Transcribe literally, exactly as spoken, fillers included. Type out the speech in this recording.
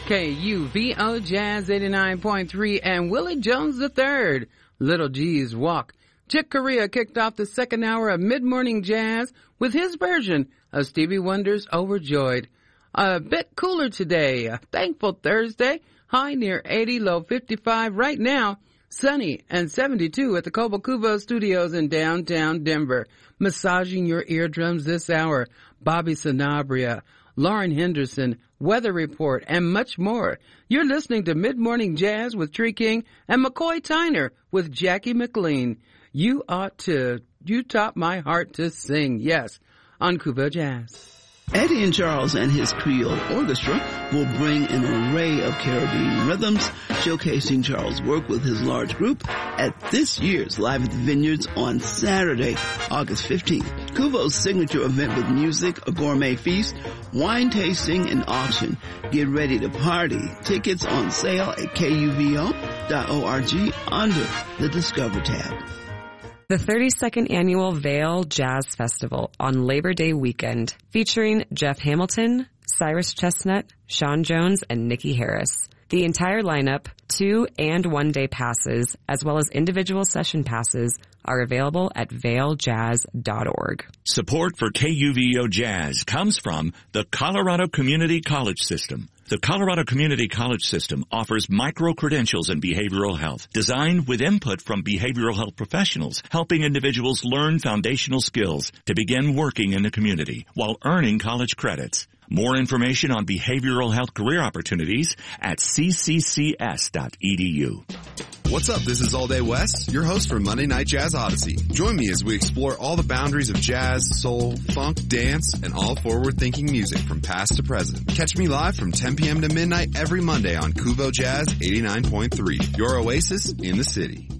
K U V O Jazz eighty-nine point three and Willie Jones the third, Little G's Walk. Chick Corea kicked off the second hour of mid-morning jazz with his version of Stevie Wonder's Overjoyed. A bit cooler today, a thankful Thursday, high near eighty, low fifty-five right now, sunny and seventy-two at the Cobo Cubo Studios in downtown Denver. Massaging your eardrums this hour, Bobby Sanabria, Lauren Henderson, Weather Report, and much more. You're listening to Mid-Morning Jazz with Tree King and McCoy Tyner with Jackie McLean. You ought to, you taught my heart to sing, yes, on Cuba Jazz. Eddie and Charles and his Creole Orchestra will bring an array of Caribbean rhythms, showcasing Charles' work with his large group at this year's Live at the Vineyards on Saturday, August fifteenth. Cuvo's signature event with music, a gourmet feast, wine tasting, and auction. Get ready to party. Tickets on sale at K U V O dot org under the Discover tab. The thirty-second Annual Vail Jazz Festival on Labor Day weekend, featuring Jeff Hamilton, Cyrus Chestnut, Sean Jones, and Nikki Harris. The entire lineup, two and one day passes, as well as individual session passes, are available at vail jazz dot org. Support for K U V O Jazz comes from the Colorado Community College System. The Colorado Community College System offers micro-credentials in behavioral health, designed with input from behavioral health professionals, helping individuals learn foundational skills to begin working in the community while earning college credits. More information on behavioral health career opportunities at c c c s dot e d u. What's up? This is All Day West, your host for Monday Night Jazz Odyssey. Join me as we explore all the boundaries of jazz, soul, funk, dance, and all forward-thinking music from past to present. Catch me live from ten p.m. to midnight every Monday on Cuvo Jazz eighty-nine point three, your oasis in the city.